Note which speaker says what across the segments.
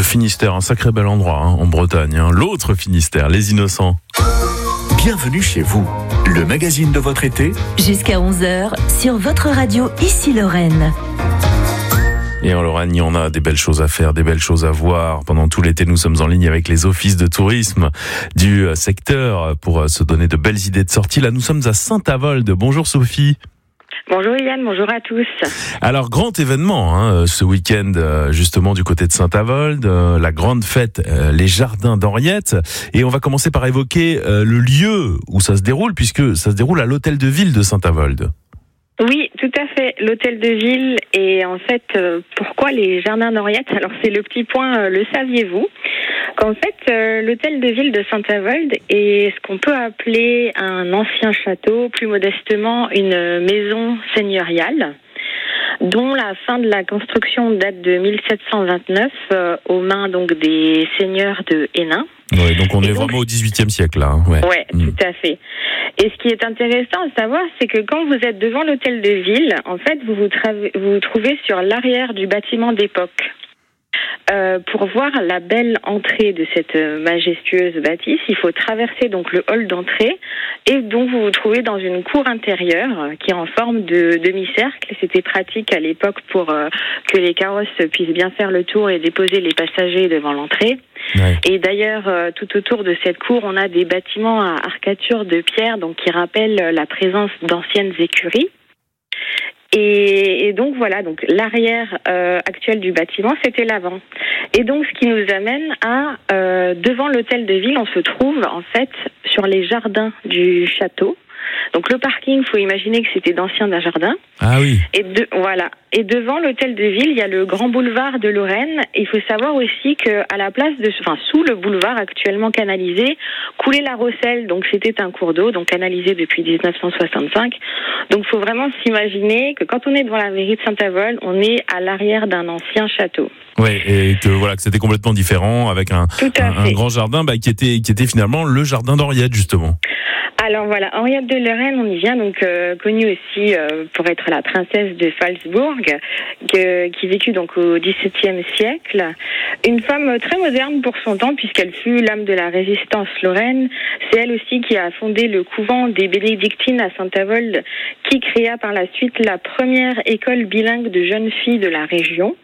Speaker 1: Finistère, un sacré bel endroit en Bretagne. L'autre Finistère, les Innocents.
Speaker 2: Bienvenue chez vous, le magazine de votre été.
Speaker 3: Jusqu'à 11h, sur votre radio, ici Lorraine.
Speaker 1: Et en Lorraine, on a des belles choses à faire, des belles choses à voir. Pendant tout l'été, nous sommes en ligne avec les offices de tourisme du secteur pour se donner de belles idées de sortie. Là, nous sommes à Saint-Avold. Bonjour Sophie.
Speaker 4: Bonjour Yann, bonjour à tous.
Speaker 1: Alors, grand événement ce week-end, justement, du côté de Saint-Avold, la grande fête, les Jardins d'Henriette. Et on va commencer par évoquer le lieu où ça se déroule, puisque ça se déroule à l'hôtel de ville de Saint-Avold.
Speaker 4: Oui, tout à fait, l'hôtel de ville. Et en fait, pourquoi les Jardins d'Henriette ? Alors c'est le petit point, le saviez-vous ? Qu'en fait, l'hôtel de ville de Saint-Avold est ce qu'on peut appeler un ancien château, plus modestement une maison seigneuriale, dont la fin de la construction date de 1729 aux mains donc des seigneurs de Hénin.
Speaker 1: Ouais, donc on est vraiment au XVIIIe siècle là.
Speaker 4: Ouais, tout à fait. Et ce qui est intéressant à savoir, c'est que quand vous êtes devant l'hôtel de ville, en fait, vous vous trouvez sur l'arrière du bâtiment d'époque. Pour voir la belle entrée de cette majestueuse bâtisse, il faut traverser donc le hall d'entrée et donc vous vous trouvez dans une cour intérieure qui est en forme de demi-cercle. C'était pratique à l'époque pour que les carrosses puissent bien faire le tour et déposer les passagers devant l'entrée. Ouais. Et d'ailleurs, tout autour de cette cour, on a des bâtiments à arcatures de pierre, donc qui rappellent la présence d'anciennes écuries. Et donc voilà, donc l'arrière actuel du bâtiment, c'était l'avant. Et donc ce qui nous amène à devant l'hôtel de ville, on se trouve en fait sur les jardins du château. Donc le parking, faut imaginer que c'était d'anciens jardins.
Speaker 1: Ah oui.
Speaker 4: Voilà. Et devant l'hôtel de ville, il y a le grand boulevard de Lorraine. Il faut savoir aussi que à la place sous le boulevard actuellement canalisé, coulait la Rosselle. Donc c'était un cours d'eau, donc canalisé depuis 1965. Donc il faut vraiment s'imaginer que quand on est devant la mairie de Saint-Avold, on est à l'arrière d'un ancien château.
Speaker 1: Oui, et que c'était complètement différent avec un grand jardin qui était finalement le jardin d'Henriette justement.
Speaker 4: Alors voilà, Henriette de Lorraine, on y vient, donc connue aussi pour être la princesse de Phalsbourg, qui vécut donc au XVIIe siècle. Une femme très moderne pour son temps, puisqu'elle fut l'âme de la résistance lorraine. C'est elle aussi qui a fondé le couvent des Bénédictines à Saint-Avold, qui créa par la suite la première école bilingue de jeunes filles de la région.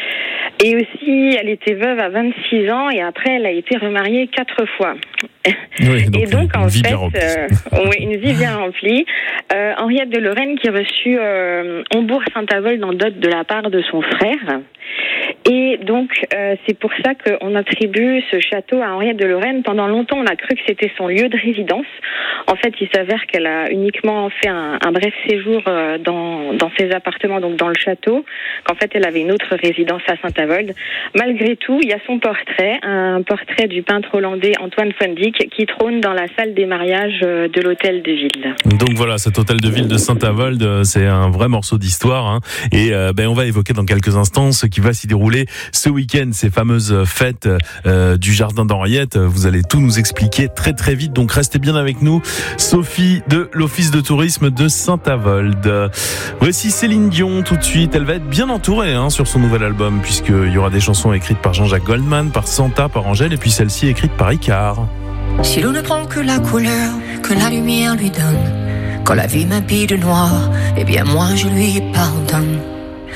Speaker 4: Et aussi, elle était veuve à 26 ans et après, elle a été remariée 4 fois.
Speaker 1: Oui, donc
Speaker 4: et donc, en fait,
Speaker 1: une
Speaker 4: vie bien remplie. Henriette de Lorraine qui reçut Hombourg-Saint-Avold en dot de la part de son frère. Et donc, c'est pour ça qu'on attribue ce château à Henriette de Lorraine. Pendant longtemps, on a cru que c'était son lieu de résidence. En fait, il s'avère qu'elle a uniquement fait un bref séjour dans ses appartements, donc dans le château, qu'en fait, elle avait une autre résidence à Saint-Avold. Malgré tout, il y a son portrait, un portrait du peintre hollandais Antoine van Dyck, qui trône dans la salle des mariages de l'hôtel de ville.
Speaker 1: Donc voilà, cet hôtel de ville de Saint-Avold, c'est un vrai morceau d'histoire. Et on va évoquer dans quelques instants ce qui va s'y dérouler ce week-end, ces fameuses fêtes du jardin d'Henriette. Vous allez tout nous expliquer très très vite, donc restez bien avec nous. Sophie de l'Office de tourisme de Saint-Avold. Voici Céline Dion tout de suite. Elle va être bien entourée sur son nouvel album, puisqu'il y aura des chansons écrites par Jean-Jacques Goldman, par Santa, par Angèle, et puis celle-ci écrite par Icare.
Speaker 5: Si l'eau ne prend que la couleur que la lumière lui donne, quand la vie m'habille de noir, eh bien moi je lui pardonne.